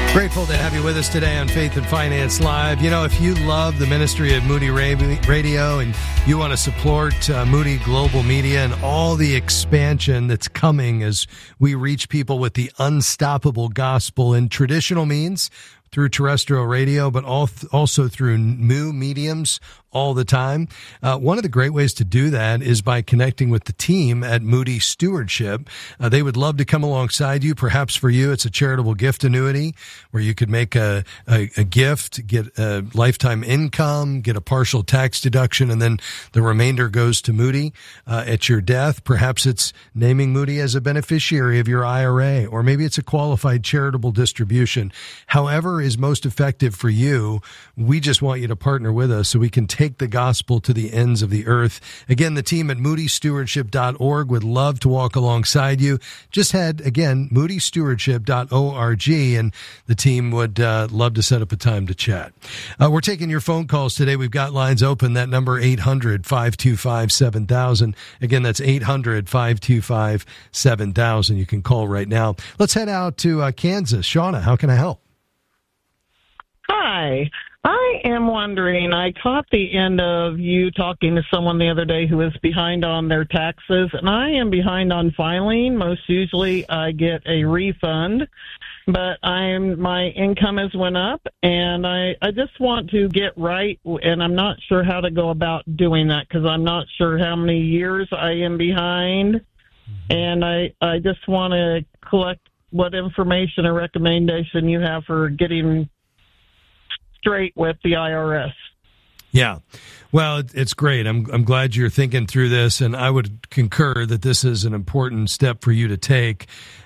Grateful to have you with us today on Faith and Finance Live. You know, if you love the ministry of Moody Radio and you want to support Moody Global Media and all the expansion that's coming as we reach people with the unstoppable gospel in traditional means, through terrestrial radio, but also through new mediums all the time. One of the great ways to do that is by connecting with the team at Moody Stewardship. They would love to come alongside you. Perhaps for you, it's a charitable gift annuity where you could make a gift, get a lifetime income, get a partial tax deduction, and then the remainder goes to Moody at your death. Perhaps it's naming Moody as a beneficiary of your IRA, or maybe it's a qualified charitable distribution. However is most effective for you, we just want you to partner with us so we can take the gospel to the ends of the earth. Again, the team at moodystewardship.org would love to walk alongside you. Just head, again, moodystewardship.org, and the team would love to set up a time to chat. We're taking your phone calls today. We've got lines open. That number, 800-525-7000. Again, that's 800-525-7000. You can call right now. Let's head out to Kansas. Shauna, how can I help? Hi. I am wondering, I caught the end of you talking to someone the other day who is behind on their taxes, and I am behind on filing. Most usually I get a refund, but my income has went up, and I just want to get right, and I'm not sure how to go about doing that because I'm not sure how many years I am behind, and I just want to collect what information or recommendation you have for getting straight with the IRS. Yeah. Well, it's great. I'm glad you're thinking through this, and I would concur that this is an important step for you to take.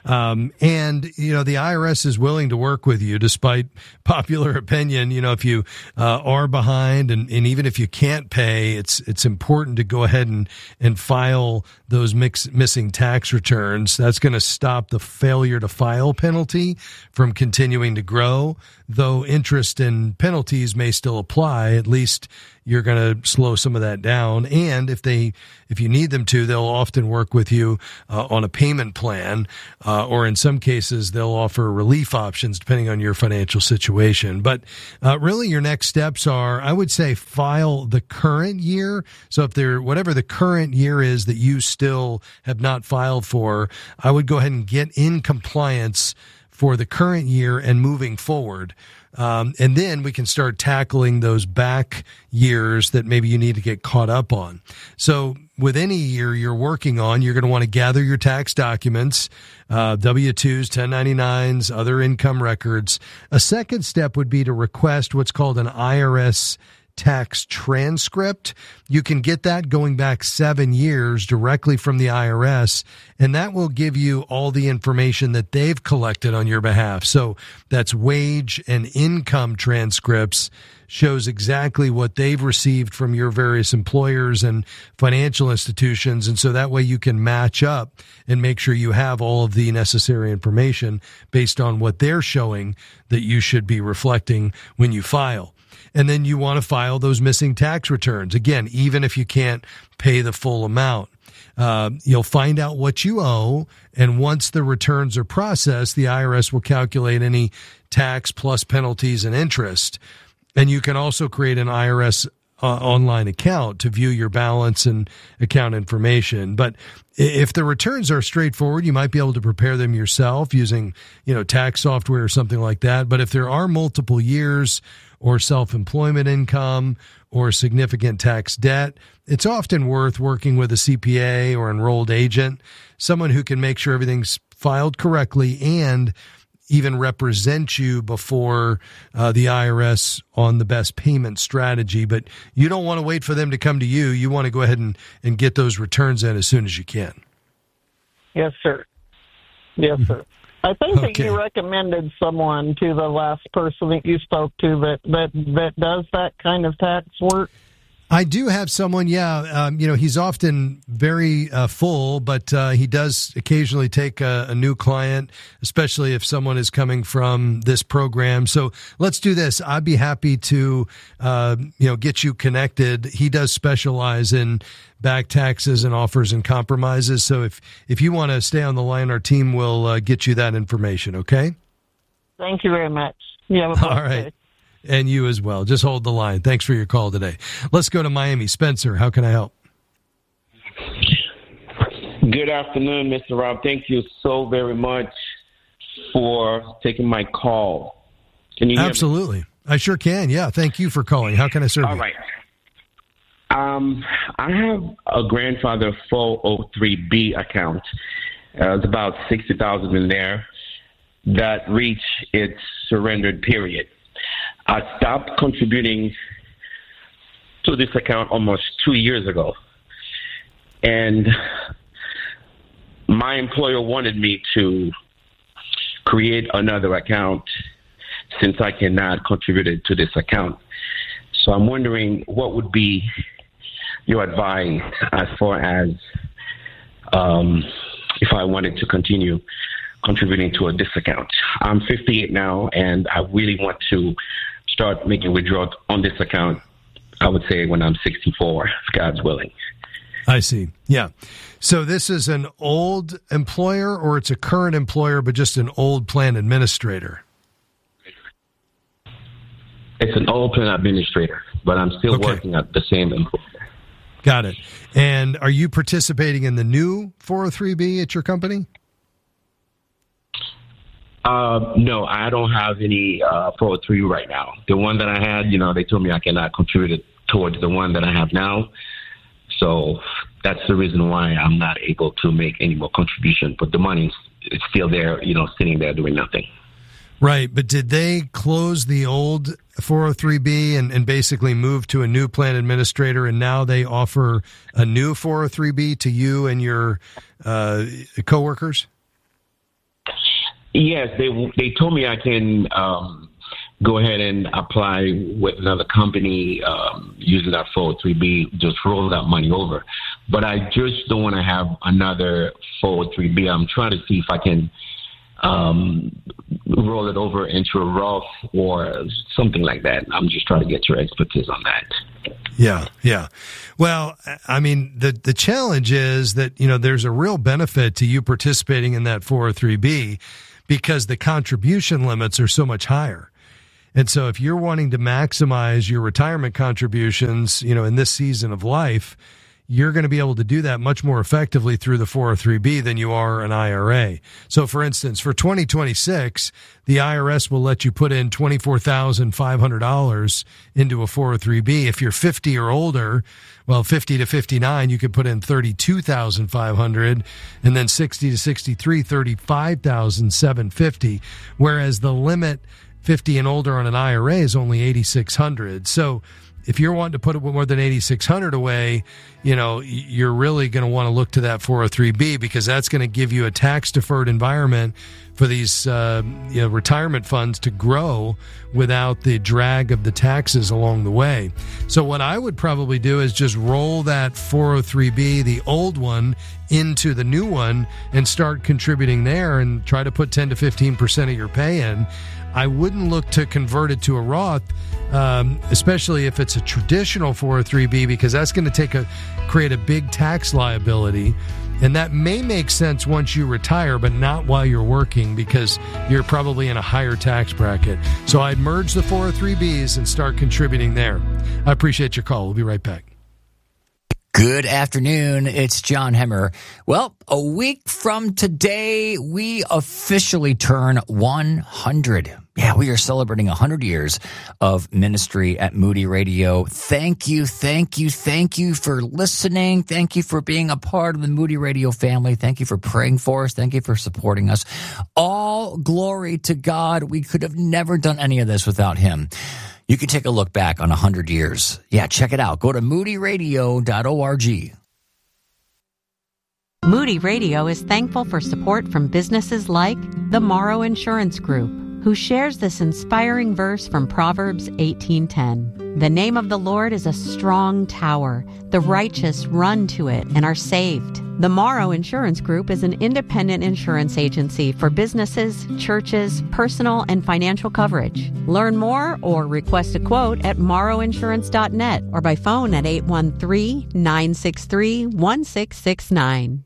And, you know, the IRS is willing to work with you despite popular opinion. You know, if you are behind and even if you can't pay, it's important to go ahead and file those missing tax returns. That's going to stop the failure to file penalty from continuing to grow, though interest and penalties may still apply. At least you're going to slow some of that down. And if you need them to, they'll often work with you on a payment plan, or in some cases, they'll offer relief options depending on your financial situation. But really, your next steps are, I would say, file the current year. So if whatever the current year is that you still have not filed for, I would go ahead and get in compliance for the current year and moving forward. And then we can start tackling those back years that maybe you need to get caught up on. So with any year you're working on, you're going to want to gather your tax documents, W-2s, 1099s, other income records. A second step would be to request what's called an IRS tax transcript. You can get that going back 7 years directly from the IRS, and that will give you all the information that they've collected on your behalf. So that's wage and income transcripts, shows exactly what they've received from your various employers and financial institutions. And so that way you can match up and make sure you have all of the necessary information based on what they're showing that you should be reflecting when you file. And then you want to file those missing tax returns. Again, even if you can't pay the full amount, you'll find out what you owe. And once the returns are processed, the IRS will calculate any tax plus penalties and interest. And you can also create an IRS online account to view your balance and account information. But if the returns are straightforward, you might be able to prepare them yourself using, tax software or something like that. But if there are multiple years or self-employment income or significant tax debt, it's often worth working with a CPA or enrolled agent, someone who can make sure everything's filed correctly and even represent you before the IRS on the best payment strategy. But you don't want to wait for them to come to you. You want to go ahead and get those returns in as soon as you can. Yes, sir. Yes, sir. I think that you recommended someone to the last person that you spoke to that does that kind of tax work. I do have someone, he's often very full, but he does occasionally take a new client, especially if someone is coming from this program. So let's do this. I'd be happy to, get you connected. He does specialize in back taxes and offers and compromises. So if you want to stay on the line, our team will get you that information, okay? Thank you very much. You have a All right. day. And you as well. Just hold the line. Thanks for your call today. Let's go to Miami. Spencer, how can I help? Good afternoon, Mr. Rob. Thank you so very much for taking my call. Can you hear me? Absolutely. I sure can. Yeah. Thank you for calling. How can I serve you? All right. I have a grandfather 403B account. It's about $60,000 in there that reached its surrendered period. I stopped contributing to this account almost 2 years ago. And my employer wanted me to create another account since I cannot contribute it to this account. So I'm wondering what would be your advice as far as if I wanted to continue contributing to this account. I'm 58 now, and I really want to start making withdrawals on this account, I would say when I'm 64, if God's willing. I see. Yeah. So this is an old employer, or it's a current employer, but just an old plan administrator? It's an old plan administrator, but I'm still working at the same employer. Got it. And are you participating in the new 403B at your company? No, I don't have any 403 right now. The one that I had, they told me I cannot contribute towards the one that I have now. So that's the reason why I'm not able to make any more contribution. But the money is still there, sitting there doing nothing. Right. But did they close the old 403B and basically move to a new plan administrator, and now they offer a new 403B to you and your coworkers? Yes, they told me I can go ahead and apply with another company using that 403B, just roll that money over. But I just don't want to have another 403B. I'm trying to see if I can roll it over into a Roth or something like that. I'm just trying to get your expertise on that. Yeah. Well, I mean, the challenge is that, there's a real benefit to you participating in that 403B because the contribution limits are so much higher. And so if you're wanting to maximize your retirement contributions, in this season of life, you're going to be able to do that much more effectively through the 403B than you are an IRA. So, for instance, for 2026, the IRS will let you put in $24,500 into a 403B. If you're 50 or older, 50 to 59, you could put in $32,500, and then 60 to 63, $35,750. Whereas the limit 50 and older on an IRA is only $8,600. So if you're wanting to put more than $8,600 away, you're really going to want to look to that 403B because that's going to give you a tax-deferred environment for these retirement funds to grow without the drag of the taxes along the way. So what I would probably do is just roll that 403B, the old one, into the new one and start contributing there and try to put 10 to 15% of your pay in. I wouldn't look to convert it to a Roth, especially if it's a traditional 403B, because that's going to create a big tax liability. And that may make sense once you retire, but not while you're working because you're probably in a higher tax bracket. So I'd merge the 403Bs and start contributing there. I appreciate your call. We'll be right back. Good afternoon. It's John Hemmer. Well, a week from today, we officially turn 100. Yeah, we are celebrating 100 years of ministry at Moody Radio. Thank you for listening. Thank you for being a part of the Moody Radio family. Thank you for praying for us. Thank you for supporting us. All glory to God. We could have never done any of this without him. You can take a look back on 100 years. Yeah, check it out. Go to moodyradio.org. Moody Radio is thankful for support from businesses like the Morrow Insurance Group, who shares this inspiring verse from Proverbs 18:10. The name of the Lord is a strong tower. The righteous run to it and are saved. The Morrow Insurance Group is an independent insurance agency for businesses, churches, personal, and financial coverage. Learn more or request a quote at morrowinsurance.net or by phone at 813-963-1669.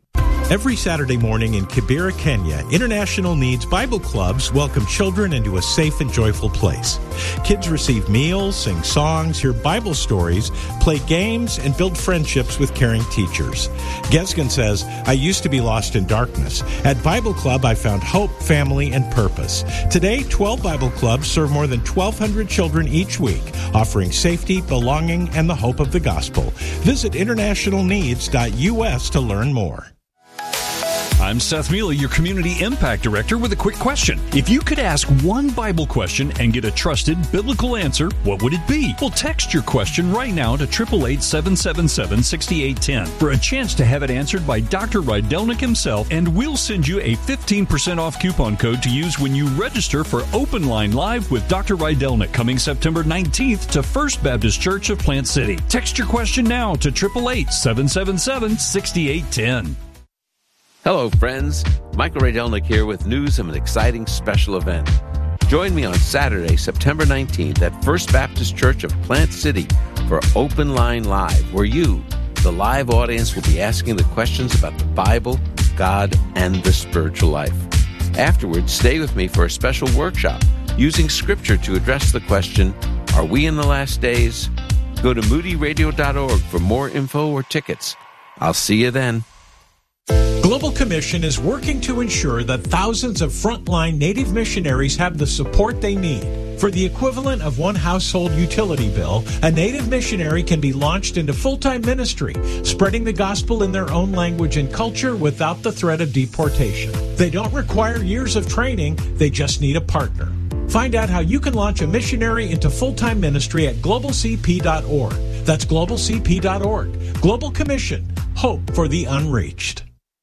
Every Saturday morning in Kibera, Kenya, International Needs Bible Clubs welcome children into a safe and joyful place. Kids receive meals, sing songs, hear Bible stories, play games, and build friendships with caring teachers. Gesgen says, I used to be lost in darkness. At Bible Club, I found hope, family, and purpose. Today, 12 Bible Clubs serve more than 1,200 children each week, offering safety, belonging, and the hope of the gospel. Visit internationalneeds.us to learn more. I'm Seth Mealy, your Community Impact Director, with a quick question. If you could ask one Bible question and get a trusted biblical answer, what would it be? Well, text your question right now to 888-777-6810 for a chance to have it answered by Dr. Rydelnik himself, and we'll send you a 15% off coupon code to use when you register for Open Line Live with Dr. Rydelnik coming September 19th to First Baptist Church of Plant City. Text your question now to 888-777-6810. Hello, friends. Michael Rydelnik here with news of an exciting special event. Join me on Saturday, September 19th at First Baptist Church of Plant City for Open Line Live, where you, the live audience, will be asking the questions about the Bible, God, and the spiritual life. Afterwards, stay with me for a special workshop using Scripture to address the question, are we in the last days? Go to moodyradio.org for more info or tickets. I'll see you then. Global Commission is working to ensure that thousands of frontline Native missionaries have the support they need. For the equivalent of one household utility bill, a Native missionary can be launched into full-time ministry, spreading the gospel in their own language and culture without the threat of deportation. They don't require years of training, they just need a partner. Find out how you can launch a missionary into full-time ministry at globalcp.org. That's globalcp.org. Global Commission. Hope for the unreached.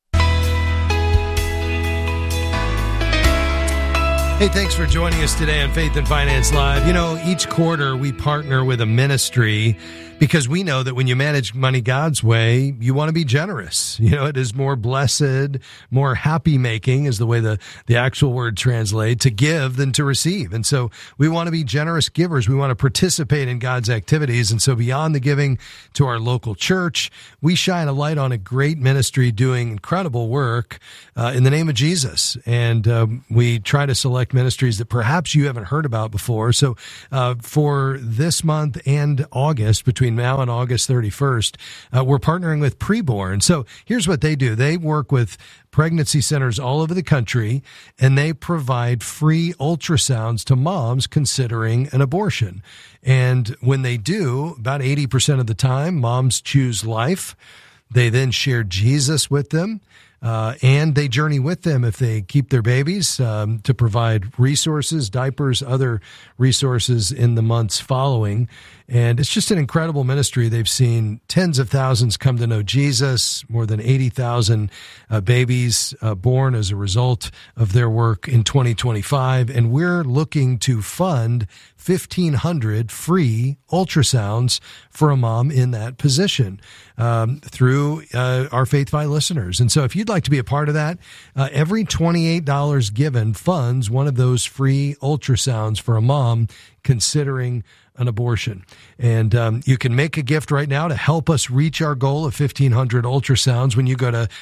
Hey, thanks for joining us today on Faith and Finance Live. You know, each quarter we partner with a ministry because we know that when you manage money God's way, you want to be generous. You know, it is more blessed, more happy making is the way the actual word translates, to give than to receive. And so we want to be generous givers. We want to participate in God's activities. And so beyond the giving to our local church, we shine a light on a great ministry doing incredible work in the name of Jesus. And we try to select ministries that perhaps you haven't heard about before. So for this month and August, between now and August 31st, we're partnering with Preborn. So here's what they do. They work with pregnancy centers all over the country, and they provide free ultrasounds to moms considering an abortion. And when they do, about 80% of the time, moms choose life. They then share Jesus with them. And they journey with them if they keep their babies to provide resources, diapers, other resources in the months following. And it's just an incredible ministry. They've seen tens of thousands come to know Jesus, more than 80,000 babies born as a result of their work in 2025. And we're looking to fund 1,500 free ultrasounds for a mom in that position through our Faith-Fi listeners. And so if you'd like to be a part of that, every $28 given funds one of those free ultrasounds for a mom considering an abortion. And you can make a gift right now to help us reach our goal of 1,500 ultrasounds when you go to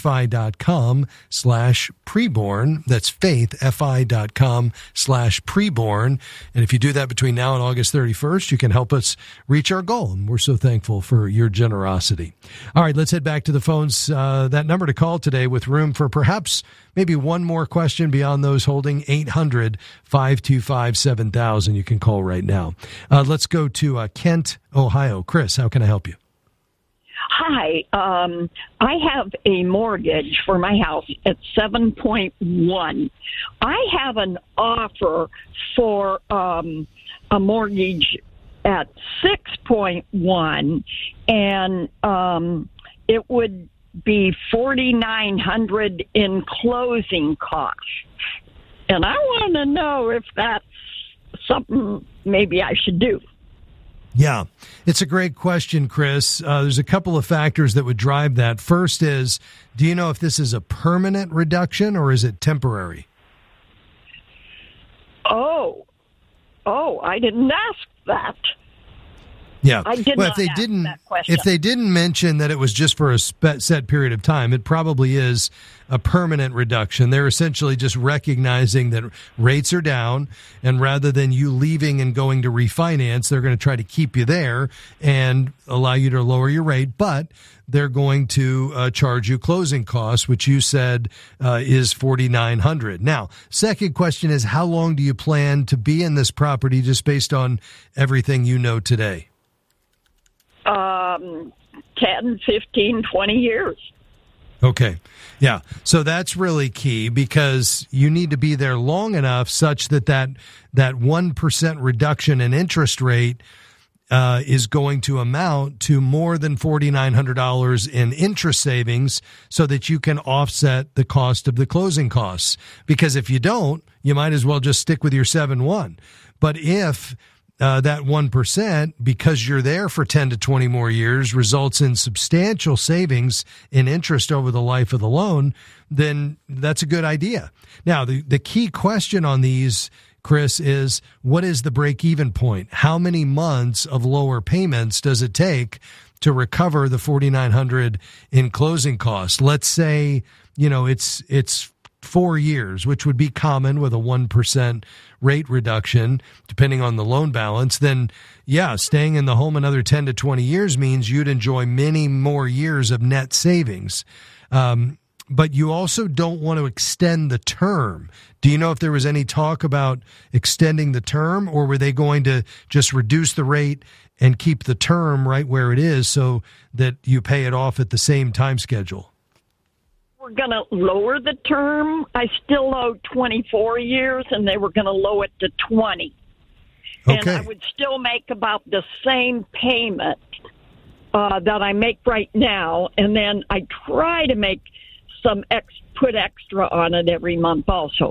faithfi.com/preborn. That's faithfi.com/preborn. And if you do that between now and August 31st, you can help us reach our goal. And we're so thankful for your generosity. All right, let's head back to the phones. That number to call today with room for perhaps maybe one more question beyond those holding, 800-525-7000. You can call right now. Let's go to Kent, Ohio. Chris, how can I help you? Hi. I have a mortgage for my house at 7.1. I have an offer for a mortgage at 6.1, and it would be $4,900 in closing costs. And I want to know if that's something maybe I should do. Yeah, it's a great question, Chris. There's a couple of factors that would drive that. First is, do you know if this is a permanent reduction or is it temporary? Oh, I didn't ask that. Yeah. I did not ask that question. If they didn't mention that it was just for a set period of time, it probably is a permanent reduction. They're essentially just recognizing that rates are down, and rather than you leaving and going to refinance, they're going to try to keep you there and allow you to lower your rate, but they're going to charge you closing costs, which you said is $4,900. Now, second question is, how long do you plan to be in this property, just based on everything you know today? 10, 15, 20 years. Okay. Yeah. So that's really key, because you need to be there long enough such that 1% reduction in interest rate is going to amount to more than $4,900 in interest savings, so that you can offset the cost of the closing costs. Because if you don't, you might as well just stick with your 7-1. But if that 1%, because you're there for 10 to 20 more years, results in substantial savings in interest over the life of the loan, then that's a good idea. Now, the key question on these, Chris, is what is the break-even point? How many months of lower payments does it take to recover the $4,900 in closing costs? Let's say, it's 4 years, which would be common with a 1% rate reduction, depending on the loan balance. Then, staying in the home another 10 to 20 years means you'd enjoy many more years of net savings. But you also don't want to extend the term. Do you know if there was any talk about extending the term, or were they going to just reduce the rate and keep the term right where it is so that you pay it off at the same time schedule? We're going to lower the term. I still owe 24 years, and they were going to lower it to 20. Okay. And I would still make about the same payment that I make right now, and then I try to make put extra on it every month also.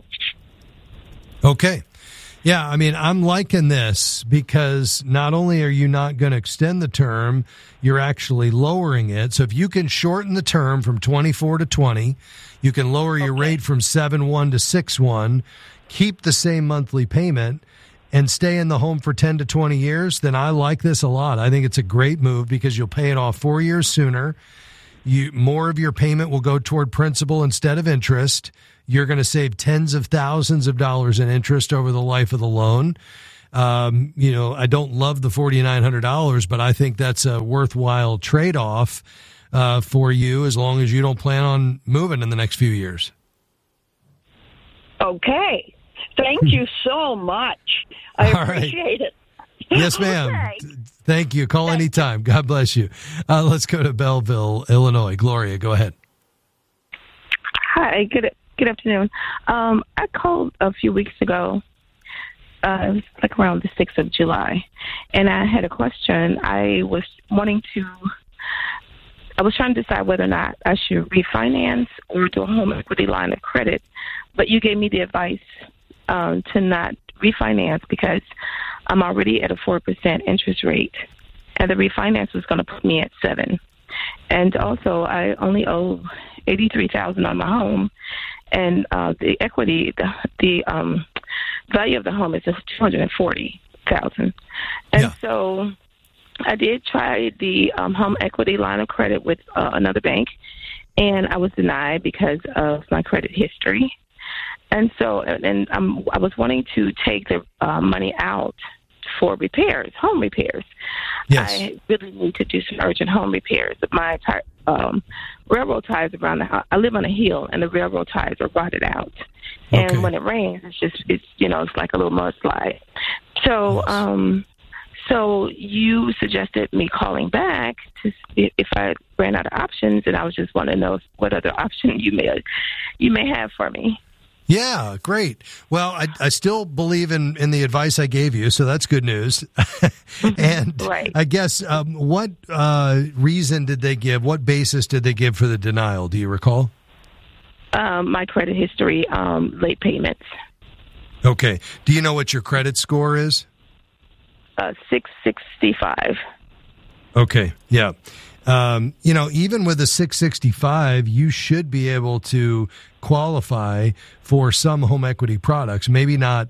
Okay. Yeah, I mean, I'm liking this, because not only are you not going to extend the term, you're actually lowering it. So if you can shorten the term from 24 to 20, you can lower your rate from 7.1 to 6.1, keep the same monthly payment, and stay in the home for 10 to 20 years, then I like this a lot. I think it's a great move, because you'll pay it off 4 years sooner. More of your payment will go toward principal instead of interest. You're going to save tens of thousands of dollars in interest over the life of the loan. I don't love the $4,900, but I think that's a worthwhile trade-off for you, as long as you don't plan on moving in the next few years. Okay. Thank you so much. I appreciate it. Yes, ma'am. Okay. Thank you. Call anytime. God bless you. Let's go to Belleville, Illinois. Gloria, go ahead. Hi, good afternoon. I called a few weeks ago, it was like around the 6th of July, and I had a question. I was trying to decide whether or not I should refinance or do a home equity line of credit, but you gave me the advice to not refinance because I'm already at a 4% interest rate, and the refinance was going to put me at 7%. And also, I only owe $83,000 on my home, and the equity, the value of the home is just $240,000. And so I did try the home equity line of credit with another bank, and I was denied because of my credit history. And so, I was wanting to take the money out for repairs, home repairs. Yes. I really need to do some urgent home repairs. My railroad ties around the house. I live on a hill, and the railroad ties are rotted out. Okay. And when it rains, it's like a little mudslide. So, Yes. So you suggested me calling back to see if I ran out of options, and I was just wanting to know what other option you may have for me. Yeah, great. Well, I still believe in the advice I gave you, so that's good news. And right. I guess what reason did they give? What basis did they give for the denial? Do you recall? My credit history, late payments. Okay. Do you know what your credit score is? 665. Okay. Yeah. Even with a 665, you should be able to qualify for some home equity products. Maybe not,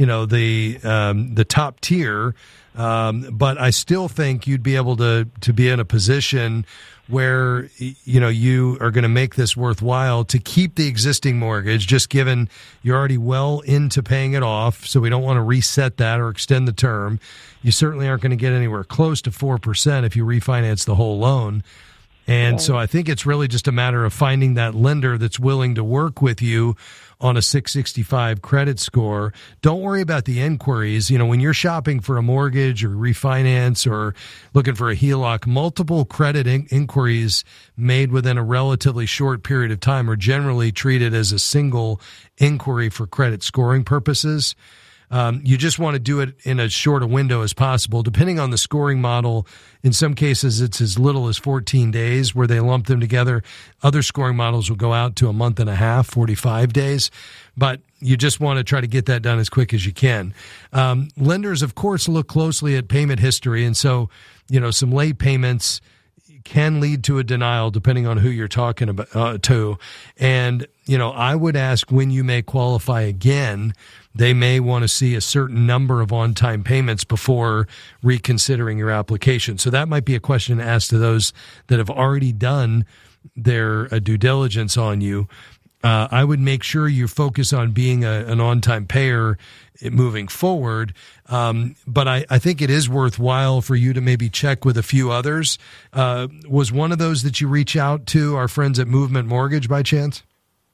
the top tier, but I still think you'd be able to be in a position where, you are going to make this worthwhile to keep the existing mortgage, just given you're already well into paying it off. So we don't want to reset that or extend the term. You certainly aren't going to get anywhere close to 4% if you refinance the whole loan. And so I think it's really just a matter of finding that lender that's willing to work with you on a 665 credit score. Don't worry about the inquiries. When you're shopping for a mortgage or refinance or looking for a HELOC, multiple credit inquiries made within a relatively short period of time are generally treated as a single inquiry for credit scoring purposes. You just want to do it in as short a window as possible. Depending on the scoring model, in some cases it's as little as 14 days where they lump them together. Other scoring models will go out to a month and a half, 45 days. But you just want to try to get that done as quick as you can. Lenders, of course, look closely at payment history. And so, some late payments can lead to a denial depending on who you're talking about to. And, I would ask when you may qualify again. They may want to see a certain number of on-time payments before reconsidering your application. So that might be a question asked to those that have already done their due diligence on you. I would make sure you focus on being an on-time payer moving forward. But I think it is worthwhile for you to maybe check with a few others. Was one of those that you reach out to our friends at Movement Mortgage by chance?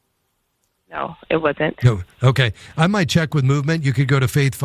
No, it wasn't. No. Okay. I might check with Movement. You could go to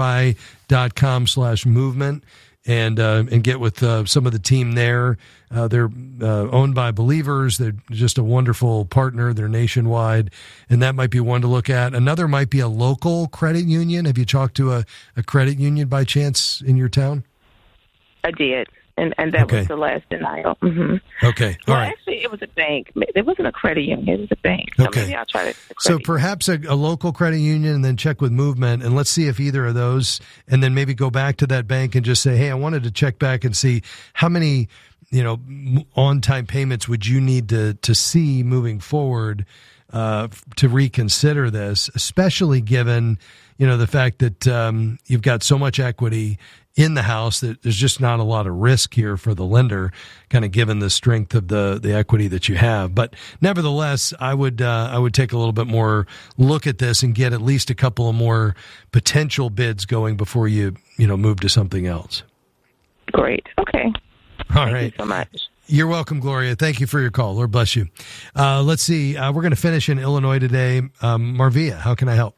faithfi.com/movement and get with some of the team there. They're owned by believers. They're just a wonderful partner. They're nationwide, and that might be one to look at. Another might be a local credit union. Have you talked to a credit union by chance in your town? I did. And that was the last denial. Mm-hmm. Okay. All right. Actually, it was a bank. It wasn't a credit union. It was a bank. So maybe I'll try it. So perhaps a local credit union and then check with Movement, and let's see if either of those, and then maybe go back to that bank and just say, hey, I wanted to check back and see how many, on-time payments would you need to see moving forward to reconsider this, especially given, the fact that you've got so much equity in the house that there's just not a lot of risk here for the lender, kind of given the strength of the equity that you have. But nevertheless, I would take a little bit more look at this and get at least a couple of more potential bids going before you move to something else. Great. Okay. All right. Thank you so much. You're welcome, Gloria. Thank you for your call. Lord bless you. Let's see. We're going to finish in Illinois today. Marvia, how can I help?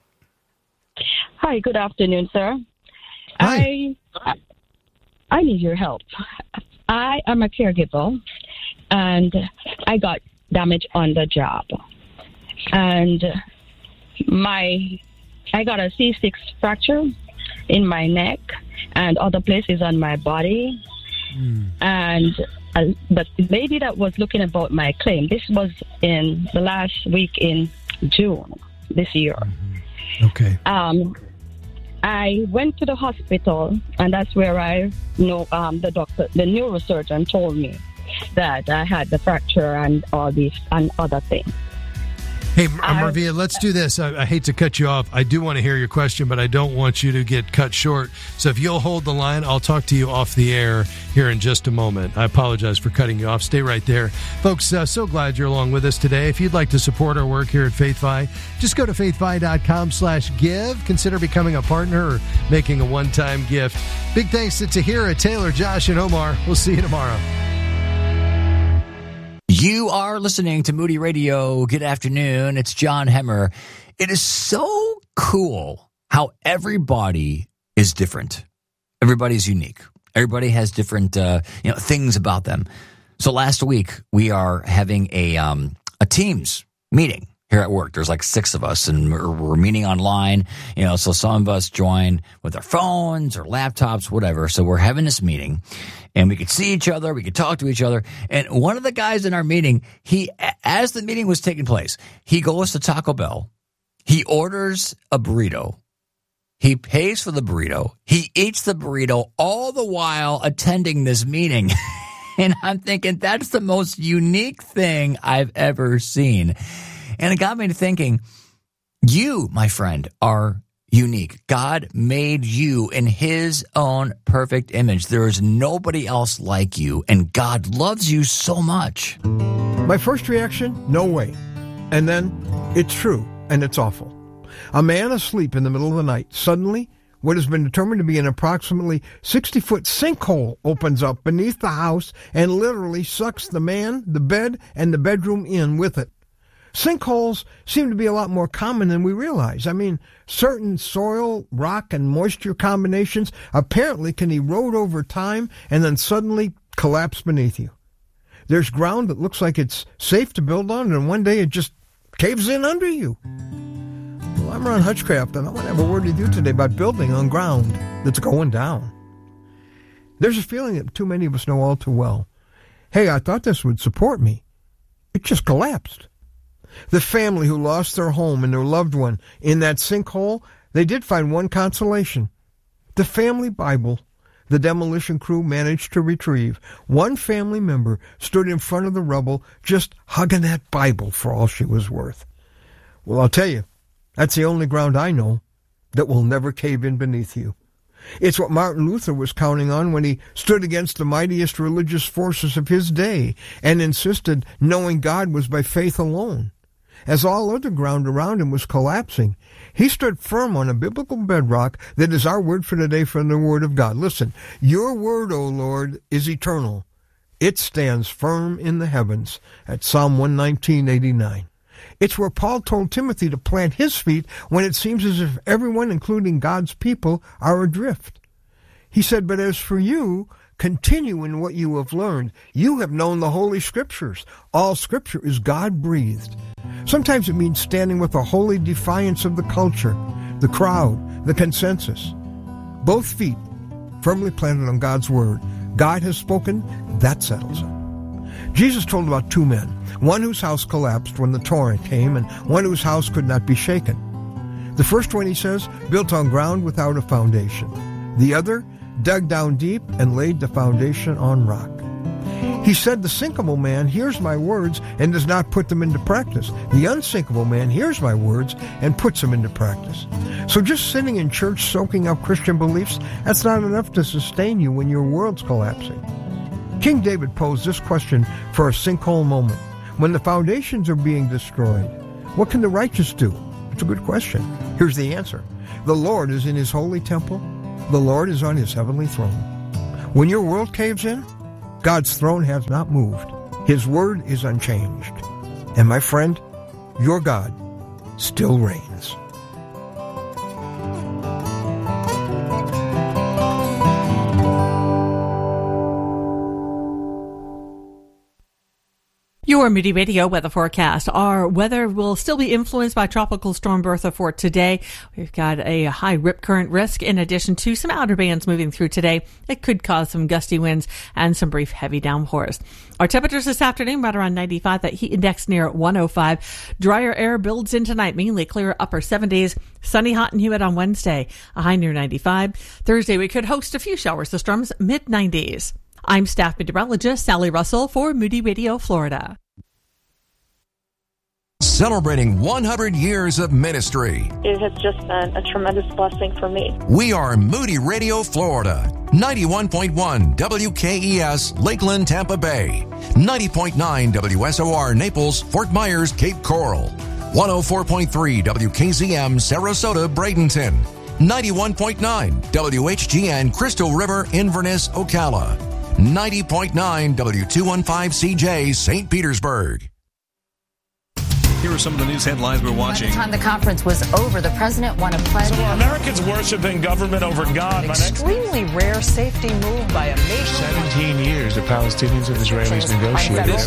Hi, good afternoon, sir. Hi. I need your help. I am a caregiver, and I got damage on the job. And I got a C6 fracture in my neck and other places on my body. And but the lady that was looking about my claim, this was in the last week in June this year. Okay. I went to the hospital, and that's where the neurosurgeon told me that I had the fracture and all these and other things. Hey, Marvia, let's do this. I hate to cut you off. I do want to hear your question, but I don't want you to get cut short. So if you'll hold the line, I'll talk to you off the air here in just a moment. I apologize for cutting you off. Stay right there. Folks, so glad you're along with us today. If you'd like to support our work here at FaithFi, just go to faithfi.com/give. Consider becoming a partner or making a one-time gift. Big thanks to Tahira, Taylor, Josh, and Omar. We'll see you tomorrow. You are listening to Moody Radio. Good afternoon. It's John Hemmer. It is so cool how everybody is different. Everybody's unique. Everybody has different things about them. So last week we are having a Teams meeting here at work. There's like 6 of us, and we're meeting online. So some of us join with our phones or laptops, whatever. So we're having this meeting, and we could see each other, we could talk to each other. And one of the guys in our meeting, as the meeting was taking place, he goes to Taco Bell, he orders a burrito, he pays for the burrito, he eats the burrito, all the while attending this meeting. And I'm thinking, that's the most unique thing I've ever seen. And it got me to thinking, you, my friend, are unique. God made you in his own perfect image. There is nobody else like you, and God loves you so much. My first reaction, no way. And then, it's true, and it's awful. A man asleep in the middle of the night, suddenly, what has been determined to be an approximately 60-foot sinkhole opens up beneath the house and literally sucks the man, the bed, and the bedroom in with it. Sinkholes seem to be a lot more common than we realize. I mean, certain soil, rock, and moisture combinations apparently can erode over time and then suddenly collapse beneath you. There's ground that looks like it's safe to build on, and one day it just caves in under you. Well, I'm Ron Hutchcraft, and I want to have a word with you today about building on ground that's going down. There's a feeling that too many of us know all too well. Hey, I thought this would support me. It just collapsed. The family who lost their home and their loved one in that sinkhole, they did find one consolation. The family Bible the demolition crew managed to retrieve. One family member stood in front of the rubble just hugging that Bible for all she was worth. Well, I'll tell you, that's the only ground I know that will never cave in beneath you. It's what Martin Luther was counting on when he stood against the mightiest religious forces of his day and insisted knowing God was by faith alone. As all other ground around him was collapsing, he stood firm on a biblical bedrock that is our word for today from the Word of God. Listen, your word, O Lord, is eternal. It stands firm in the heavens at Psalm 119:89. It's where Paul told Timothy to plant his feet when it seems as if everyone, including God's people, are adrift. He said, but as for you, continue in what you have learned. You have known the Holy Scriptures. All Scripture is God-breathed. Sometimes it means standing with a holy defiance of the culture, the crowd, the consensus. Both feet firmly planted on God's Word. God has spoken, that settles it. Jesus told about two men, one whose house collapsed when the torrent came and one whose house could not be shaken. The first one, he says, built on ground without a foundation. The other dug down deep and laid the foundation on rock. He said the sinkable man hears my words and does not put them into practice. The unsinkable man hears my words and puts them into practice. So just sitting in church soaking up Christian beliefs, that's not enough to sustain you when your world's collapsing. King David posed this question for a sinkhole moment. When the foundations are being destroyed, what can the righteous do? It's a good question. Here's the answer. The Lord is in his holy temple. The Lord is on his heavenly throne. When your world caves in, God's throne has not moved. His word is unchanged. And my friend, your God still reigns. Your Moody Radio weather forecast. Our weather will still be influenced by Tropical Storm Bertha for today. We've got a high rip current risk in addition to some outer bands moving through today. It could cause some gusty winds and some brief heavy downpours. Our temperatures this afternoon right around 95, that heat index near 105. Drier air builds in tonight, mainly clear upper 70s. Sunny, hot, and humid on Wednesday, a high near 95. Thursday, we could host a few showers to storms, mid-90s. I'm staff meteorologist Sally Russell for Moody Radio, Florida. Celebrating 100 years of ministry. It has just been a tremendous blessing for me. We are Moody Radio, Florida. 91.1 WKES, Lakeland, Tampa Bay. 90.9 WSOR, Naples, Fort Myers, Cape Coral. 104.3 WKZM, Sarasota, Bradenton. 91.9 WHGN, Crystal River, Inverness, Ocala. 90.9 W215CJ, St. Petersburg. Here are some of the news headlines we're watching. By the time the conference was over, the president won a pledge. So are Americans worshiping government over God? Extremely rare safety move by a nation. 17 years the Palestinians and Israelis negotiated.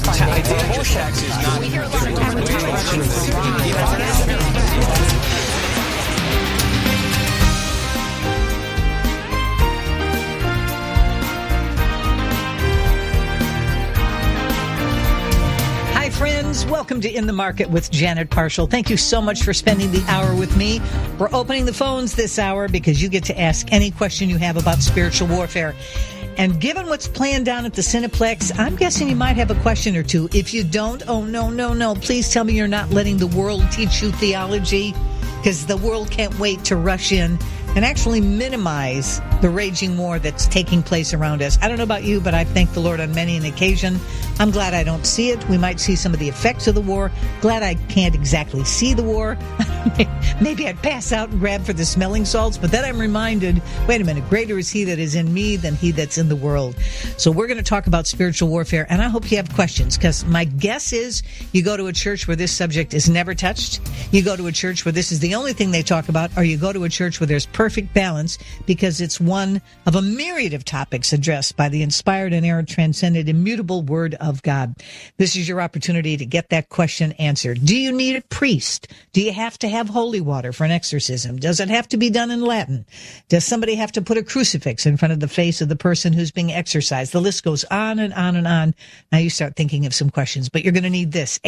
Friends, welcome to In the Market with Janet Parshall. Thank you so much for spending the hour with me. We're opening the phones this hour because you get to ask any question you have about spiritual warfare. And given what's planned down at the Cineplex, I'm guessing you might have a question or two. If you don't, oh, no. Please tell me you're not letting the world teach you theology, because the world can't wait to rush in and actually minimize the raging war that's taking place around us. I don't know about you, but I thank the Lord on many an occasion. I'm glad I don't see it. We might see some of the effects of the war. Glad I can't exactly see the war. Maybe I'd pass out and grab for the smelling salts, but then I'm reminded, wait a minute, greater is he that is in me than he that's in the world. So we're going to talk about spiritual warfare, and I hope you have questions, because my guess is you go to a church where this subject is never touched, you go to a church where this is the only thing they talk about, or you go to a church where there's perfect balance, because it's one of a myriad of topics addressed by the inspired, inerrant, transcendent, immutable Word of God. This is your opportunity to get that question answered. Do you need a priest? Do you have to have holy water for an exorcism? Does it have to be done in Latin? Does somebody have to put a crucifix in front of the face of the person who's being exorcised? The list goes on and on and on. Now you start thinking of some questions, but you're going to need this.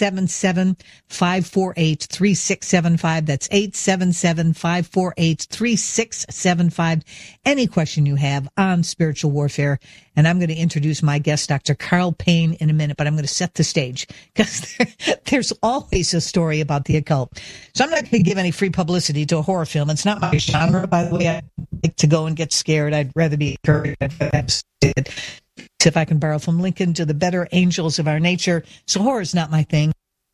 877-548-3675. That's 877-548-3675. Any question you have on spiritual warfare. And I'm going to introduce my guest, Dr. Carl Payne, in a minute, but I'm going to set the stage, because there's always a story about the occult. So I'm not going to give any free publicity to a horror film. It's not my genre, by the way. I like to go and get scared. I'd rather be encouraged. If I can borrow from Lincoln, to the better angels of our nature. So horror is not my thing.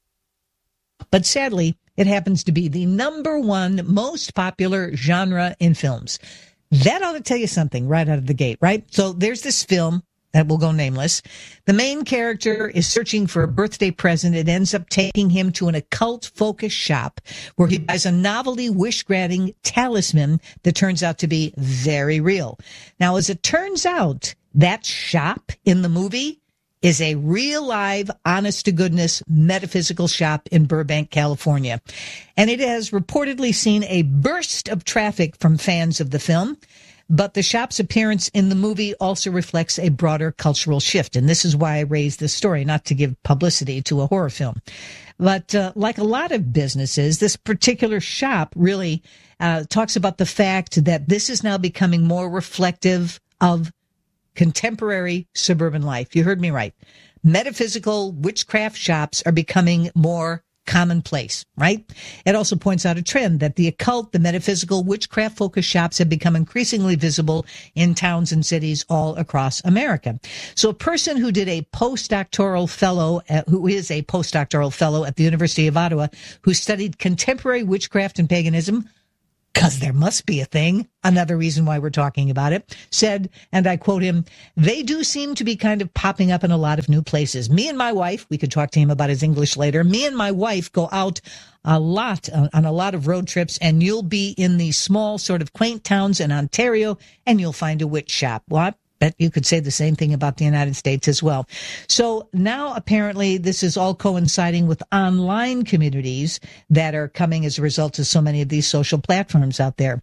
But sadly, it happens to be the number one most popular genre in films. That ought to tell you something right out of the gate, right? So there's this film that will go nameless. The main character is searching for a birthday present. It ends up taking him to an occult-focused shop where he buys a novelty wish-granting talisman that turns out to be very real. Now, as it turns out, that shop in the movie is a real live, honest-to-goodness metaphysical shop in Burbank, California. And it has reportedly seen a burst of traffic from fans of the film. But the shop's appearance in the movie also reflects a broader cultural shift. And this is why I raised this story, not to give publicity to a horror film. But like a lot of businesses, this particular shop really talks about the fact that this is now becoming more reflective of contemporary suburban life. You heard me right. Metaphysical witchcraft shops are becoming more commonplace, right? It also points out a trend that the occult, the metaphysical, witchcraft-focused shops have become increasingly visible in towns and cities all across America. So a person who did a postdoctoral fellow, who is a postdoctoral fellow at the University of Ottawa, who studied contemporary witchcraft and paganism, because there must be a thing, another reason why we're talking about it, said, and I quote him, "They do seem to be kind of popping up in a lot of new places. Me and my wife," we could talk to him about his English later, "me and my wife go out a lot on a lot of road trips, and you'll be in these small sort of quaint towns in Ontario, and you'll find a witch shop." Well, bet you could say the same thing about the United States as well. So now apparently this is all coinciding with online communities that are coming as a result of so many of these social platforms out there.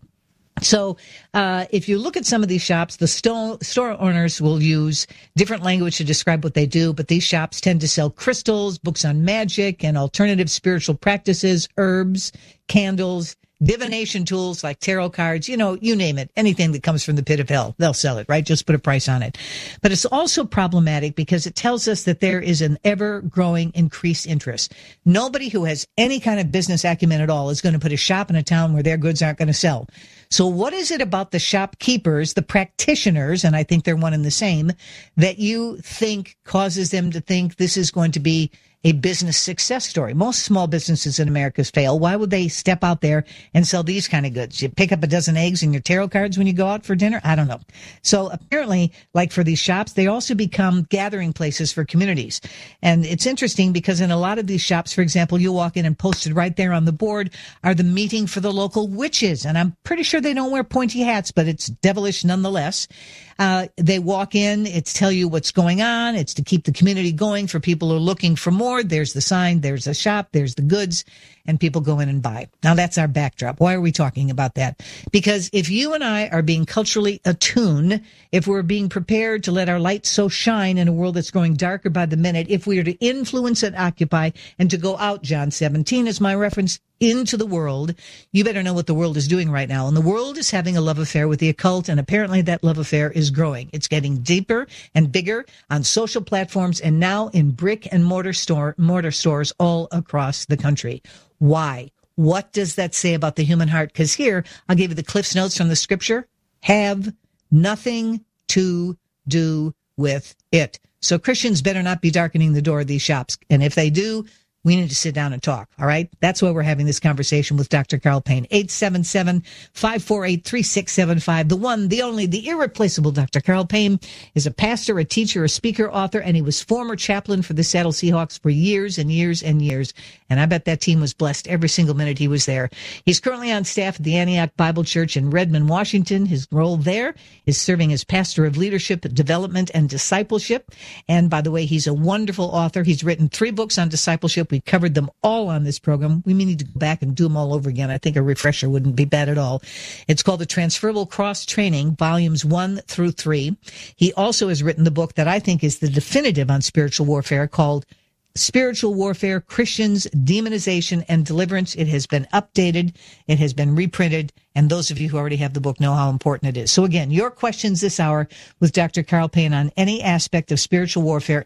So if you look at some of these shops, the store owners will use different language to describe what they do, but these shops tend to sell crystals, books on magic and alternative spiritual practices, herbs, candles, divination tools like tarot cards, you name it, anything that comes from the pit of hell, they'll sell it, right? Just put a price on it. But it's also problematic because it tells us that there is an ever-growing increased interest. Nobody who has any kind of business acumen at all is going to put a shop in a town where their goods aren't going to sell. So what is it about the shopkeepers, the practitioners, and I think they're one and the same, that you think causes them to think this is going to be a business success story? Most small businesses in America fail. Why would they step out there and sell these kind of goods? You pick up a dozen eggs and your tarot cards when you go out for dinner? I don't know. So apparently, like for these shops, they also become gathering places for communities. And it's interesting because in a lot of these shops, for example, you walk in and posted right there on the board are the meeting for the local witches. And I'm pretty sure they don't wear pointy hats, but it's devilish nonetheless. They walk in, it's tell you what's going on. It's to keep the community going for people who are looking for more. There's the sign, there's the shop, there's the goods, and people go in and buy. Now that's our backdrop. Why are we talking about that? Because if you and I are being culturally attuned, if we're being prepared to let our light so shine in a world that's growing darker by the minute, if we are to influence and occupy and to go out, John 17 is my reference, into the world, you better know what the world is doing right now. And the world is having a love affair with the occult, and apparently that love affair is growing. It's getting deeper and bigger on social platforms and now in brick and mortar stores all across the country. Why? What does that say about the human heart? Because here, I'll give you the Cliff's Notes from the scripture. Have nothing to do with it. So Christians better not be darkening the door of these shops. And if they do, we need to sit down and talk. All right. That's why we're having this conversation with Dr. Carl Payne. 877-548-3675. The one, the only, the irreplaceable Dr. Carl Payne is a pastor, a teacher, a speaker, author, and he was former chaplain for the Seattle Seahawks for years and years and years. And I bet that team was blessed every single minute he was there. He's currently on staff at the Antioch Bible Church in Redmond, Washington. His role there is serving as pastor of leadership, development, and discipleship. And by the way, he's a wonderful author. He's written 3 books on discipleship. We covered them all on this program. We may need to go back and do them all over again. I think a refresher wouldn't be bad at all. It's called The Transferable Cross Training, volumes 1 through 3. He also has written the book that I think is the definitive on spiritual warfare called Spiritual Warfare, Christians, Demonization, and Deliverance. It has been updated. It has been reprinted. And those of you who already have the book know how important it is. So again, your questions this hour with Dr. Carl Payne on any aspect of spiritual warfare,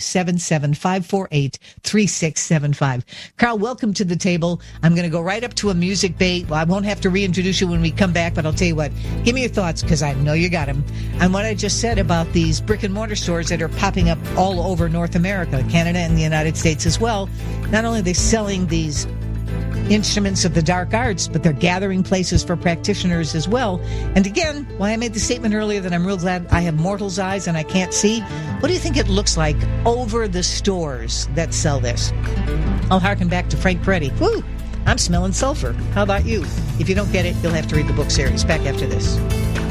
877-548-3675. Carl, welcome to the table. I'm going to go right up to a music bait. Well, I won't have to reintroduce you when we come back, but I'll tell you what. Give me your thoughts, because I know you got them, on what I just said about these brick and mortar stores that are popping up all over North America, Canada, and the United States as well. Not only are they selling these instruments of the dark arts, but they're gathering places for practitioners as well. And again, why I made the statement earlier that I'm real glad I have mortal's eyes and I can't see. What do you think it looks like over the stores that sell this? I'll harken back to Frank Peretti. Woo! I'm smelling sulfur. How about you? If you don't get it, you'll have to read the book series. Back after this.